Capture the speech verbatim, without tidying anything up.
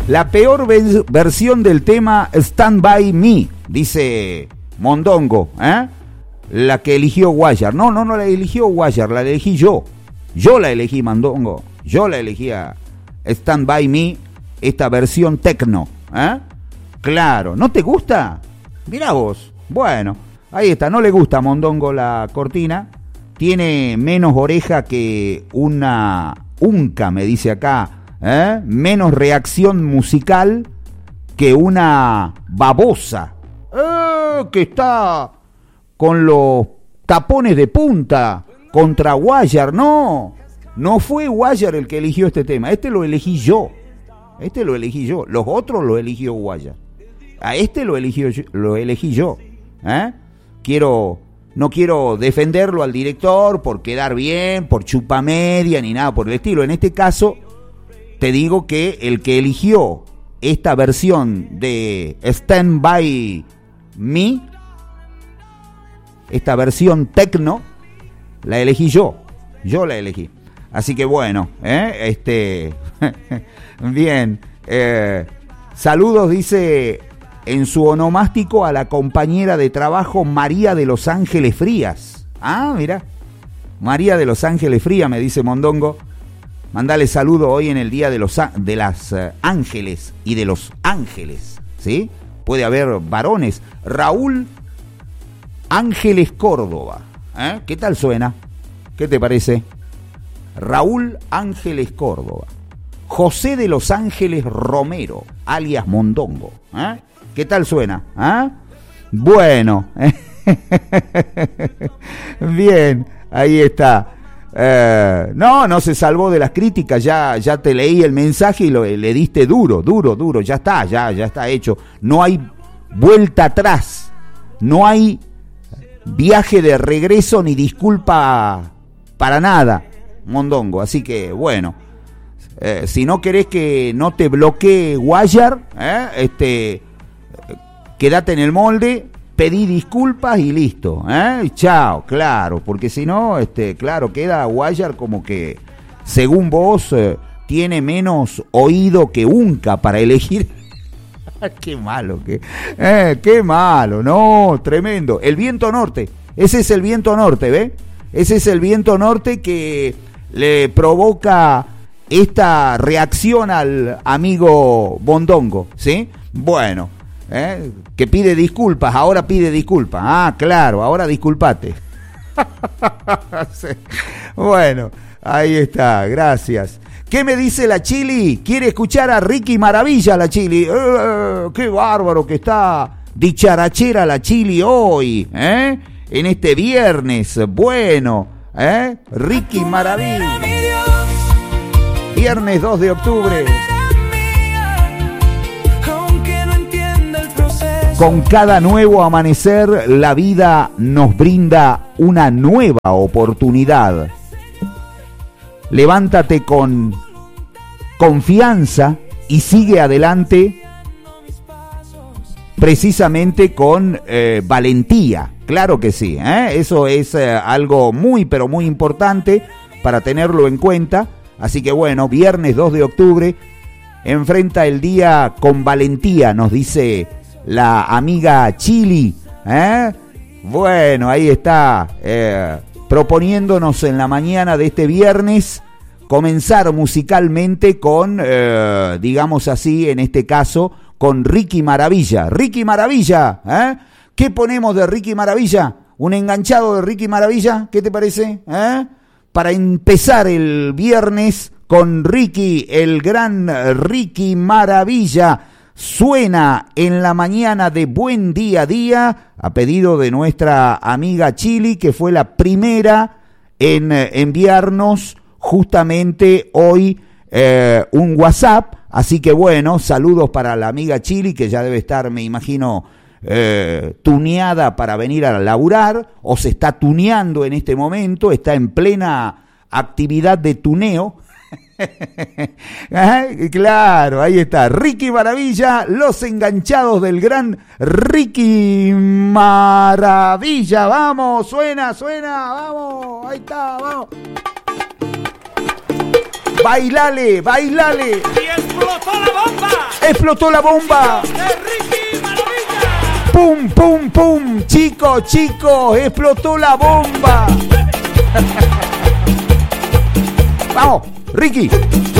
La peor ve- versión del tema Stand By Me, dice Mondongo, ¿eh? La que eligió Guayar. No, no, no la eligió Guayar, la elegí yo. Yo la elegí, Mondongo. Yo la elegí a Stand By Me, esta versión tecno, ¿eh? Claro, ¿no te gusta? Mirá vos. Bueno, ahí está, no le gusta a Mondongo la cortina. Tiene menos oreja que una unca, me dice acá. ¿Eh? Menos reacción musical que una babosa eh, que está con los tapones de punta contra Guayar. No, no fue Guayar el que eligió este tema, este lo elegí yo, este lo elegí yo, los otros lo eligió Guayar, a este lo eligió yo, lo elegí yo. ¿Eh? Quiero, no quiero defenderlo al director por quedar bien, por chupamedia ni nada por el estilo. En este caso te digo que el que eligió esta versión de Stand By Me, esta versión tecno, la elegí yo, yo la elegí. Así que bueno, ¿eh? este, bien, eh, saludos, dice en su onomástico a la compañera de trabajo María de Los Ángeles Frías. Ah, mira, María de Los Ángeles Frías, me dice Mondongo. Mandale saludo hoy en el día de los de las uh, ángeles y de los ángeles, ¿sí? Puede haber varones. Raúl Ángeles Córdoba, ¿eh? ¿Qué tal suena? ¿Qué te parece? Raúl Ángeles Córdoba. José de Los Ángeles Romero, alias Mondongo, ¿eh? ¿Qué tal suena? ¿Eh? Bueno, bien, ahí está. Eh, no, no se salvó de las críticas, ya, ya te leí el mensaje y lo, le diste duro, duro, duro, ya está, ya, ya está hecho. No hay vuelta atrás, no hay viaje de regreso ni disculpa para nada, Mondongo. Así que, bueno, eh, si no querés que no te bloquee Guayar, eh, este, quédate en el molde. Pedí disculpas y listo, ¿eh? Chao, claro, porque si no, este, claro, queda Guayar como que, según vos, eh, tiene menos oído que Unca para elegir. Qué malo, que, eh, qué malo, no, tremendo. El viento norte, ese es el viento norte, ¿ve? Ese es el viento norte que le provoca esta reacción al amigo Mondongo, ¿sí? Bueno. ¿Eh? Que pide disculpas, ahora pide disculpas. Ah, claro, ahora disculpate. Sí. Bueno, ahí está, gracias. ¿Qué me dice la Chili? Quiere escuchar a Ricky Maravilla la Chili. Eh, qué bárbaro que está dicharachera la Chili hoy, ¿eh? En este viernes, bueno, ¿eh? Ricky Maravilla. Viernes dos de octubre. Con cada nuevo amanecer, la vida nos brinda una nueva oportunidad. Levántate con confianza y sigue adelante, precisamente con eh, valentía. Claro que sí, ¿eh? Eso es eh, algo muy, pero muy importante para tenerlo en cuenta. Así que bueno, viernes dos de octubre, enfrenta el día con valentía, nos dice la amiga Chili, ¿eh? Bueno, ahí está, eh, proponiéndonos en la mañana de este viernes comenzar musicalmente con, eh, digamos así, en este caso, con Ricky Maravilla. Ricky Maravilla, ¿eh? ¿Qué ponemos de Ricky Maravilla? ¿Un enganchado de Ricky Maravilla? ¿Qué te parece? ¿Eh? Para empezar el viernes con Ricky, el gran Ricky Maravilla. Suena en la mañana de Buen Día a Día, a pedido de nuestra amiga Chili, que fue la primera en enviarnos justamente hoy eh, un WhatsApp. Así que bueno, saludos para la amiga Chili, que ya debe estar, me imagino, eh, tuneada para venir a laburar, o se está tuneando en este momento, está en plena actividad de tuneo. Claro, ahí está Ricky Maravilla, los enganchados del gran Ricky Maravilla. Vamos, suena, suena, vamos, ahí está, vamos. Bailale, bailale. Y explotó la bomba. Explotó la bomba. De Ricky Maravilla. Pum, pum, pum. Chicos, chicos, explotó la bomba. Vamos, Ricky.